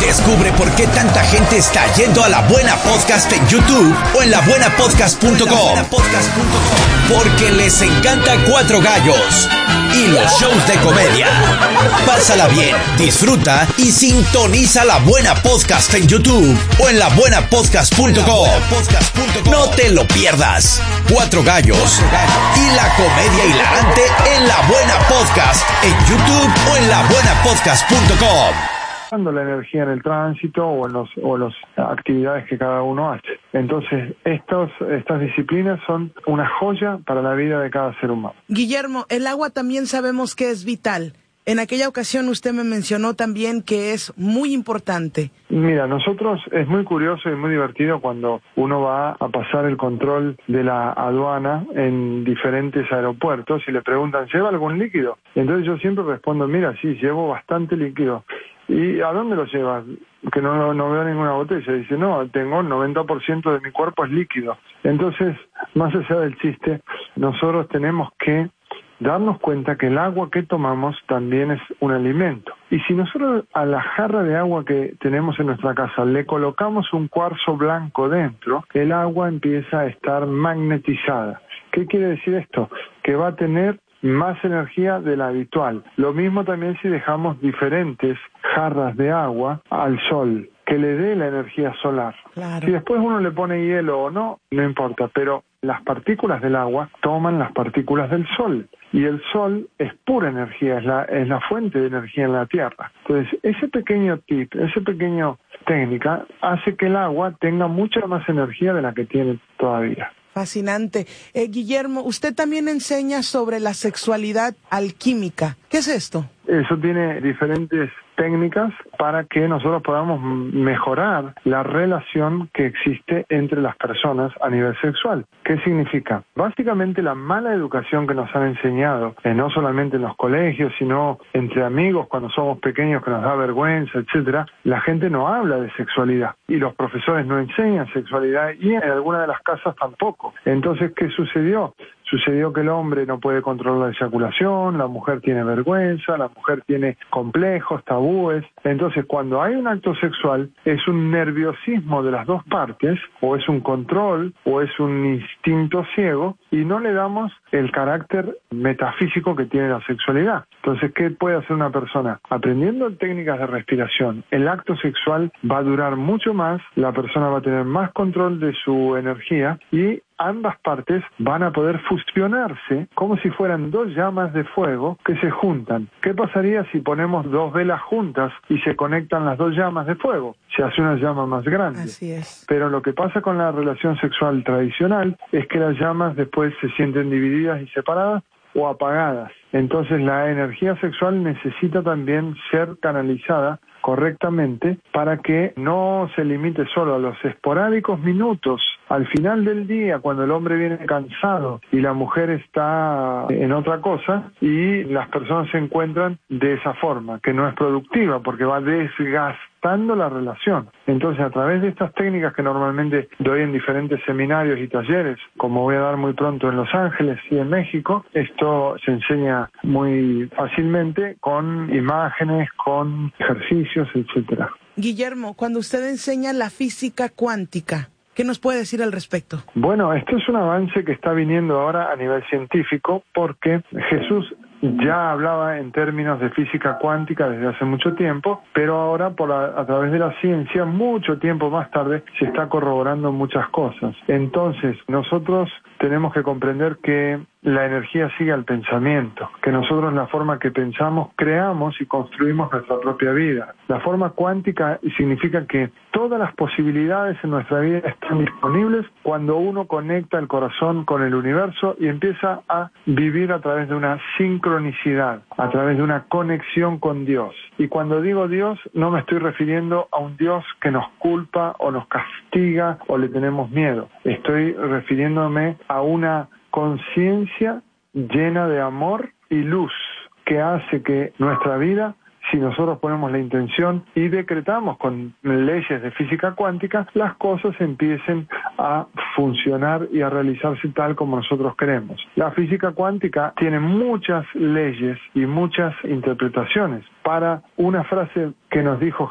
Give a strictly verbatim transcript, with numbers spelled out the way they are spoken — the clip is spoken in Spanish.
Descubre por qué tanta gente está yendo a La Buena Podcast en YouTube o en la buena podcast punto com. Porque les encanta Cuatro Gallos y los shows de comedia. Pásala bien, disfruta y sintoniza La Buena Podcast en YouTube o en la buena podcast punto com. No te lo pierdas. Cuatro Gallos y la comedia hilarante en La Buena Podcast en YouTube o en la buena podcast punto com. La energía en el tránsito o en los o las actividades que cada uno hace. Entonces, estos, estas disciplinas son una joya para la vida de cada ser humano. Guillermo, el agua también sabemos que es vital. En aquella ocasión usted me mencionó también que es muy importante. Mira, nosotros es muy curioso y muy divertido cuando uno va a pasar el control de la aduana en diferentes aeropuertos y le preguntan, ¿lleva algún líquido? Entonces yo siempre respondo, mira, sí, llevo bastante líquido. ¿Y a dónde lo llevas? Que no, no veo ninguna botella. Dice, no, tengo el noventa por ciento de mi cuerpo es líquido. Entonces, más allá del chiste, nosotros tenemos que darnos cuenta que el agua que tomamos también es un alimento. Y si nosotros a la jarra de agua que tenemos en nuestra casa le colocamos un cuarzo blanco dentro, el agua empieza a estar magnetizada. ¿Qué quiere decir esto? Que va a tener más energía de la habitual. Lo mismo también si dejamos diferentes jarras de agua al sol, que le dé la energía solar. Claro. Si después uno le pone hielo o no, no importa, pero las partículas del agua toman las partículas del sol. Y el sol es pura energía, es la, es la fuente de energía en la Tierra. Entonces, ese pequeño tip, ese pequeño técnica, hace que el agua tenga mucha más energía de la que tiene todavía. Fascinante. Eh, Guillermo, usted también enseña sobre la sexualidad alquímica. ¿Qué es esto? Eso tiene diferentes técnicas para que nosotros podamos mejorar la relación que existe entre las personas a nivel sexual. ¿Qué significa? Básicamente la mala educación que nos han enseñado, eh, no solamente en los colegios, sino entre amigos cuando somos pequeños que nos da vergüenza, etcétera. La gente no habla de sexualidad y los profesores no enseñan sexualidad y en algunas de las casas tampoco. Entonces, ¿qué sucedió? Sucedió que el hombre no puede controlar la eyaculación, la mujer tiene vergüenza, la mujer tiene complejos, tabúes. Entonces, cuando hay un acto sexual, es un nerviosismo de las dos partes, o es un control, o es un instinto ciego, y no le damos el carácter metafísico que tiene la sexualidad. Entonces, ¿qué puede hacer una persona? Aprendiendo técnicas de respiración, el acto sexual va a durar mucho más, la persona va a tener más control de su energía y ambas partes van a poder fusionarse como si fueran dos llamas de fuego que se juntan. ¿Qué pasaría si ponemos dos velas juntas y se conectan las dos llamas de fuego? Se hace una llama más grande. Así es. Pero lo que pasa con la relación sexual tradicional es que las llamas después se sienten divididas y separadas o apagadas. Entonces la energía sexual necesita también ser canalizada correctamente para que no se limite solo a los esporádicos minutos al final del día cuando el hombre viene cansado y la mujer está en otra cosa y las personas se encuentran de esa forma, que no es productiva porque va desgastando la relación. Entonces, a través de estas técnicas que normalmente doy en diferentes seminarios y talleres, como voy a dar muy pronto en Los Ángeles y en México, esto se enseña muy fácilmente con imágenes, con ejercicios, etcétera. Guillermo, cuando usted enseña la física cuántica, ¿qué nos puede decir al respecto? Bueno, esto es un avance que está viniendo ahora a nivel científico porque Jesús ya hablaba en términos de física cuántica desde hace mucho tiempo, pero ahora por a, a través de la ciencia, mucho tiempo más tarde, se está corroborando muchas cosas. Entonces, nosotros tenemos que comprender que la energía sigue al pensamiento, que nosotros la forma que pensamos creamos y construimos nuestra propia vida. La forma cuántica significa que todas las posibilidades en nuestra vida están disponibles cuando uno conecta el corazón con el universo y empieza a vivir a través de una sincronicidad, a través de una conexión con Dios. Y cuando digo Dios, no me estoy refiriendo a un Dios que nos culpa o nos castiga o le tenemos miedo. Estoy refiriéndome a una conciencia llena de amor y luz que hace que nuestra vida, si nosotros ponemos la intención y decretamos con leyes de física cuántica, las cosas empiecen a funcionar y a realizarse tal como nosotros queremos. La física cuántica tiene muchas leyes y muchas interpretaciones. Para una frase que nos dijo